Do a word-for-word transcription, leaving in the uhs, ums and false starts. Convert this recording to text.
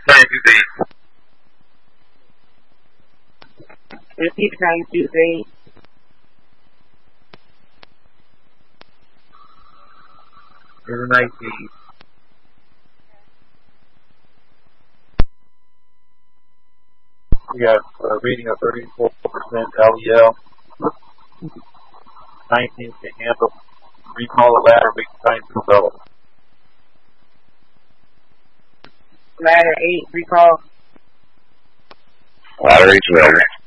Trying to be. Repeat trying to be. Here's a nineteen. We got a reading of thirty-four percent L E L. nineteen can handle recall the ladder big time to develop. Ladder eight, recall. Ladder eight's ready.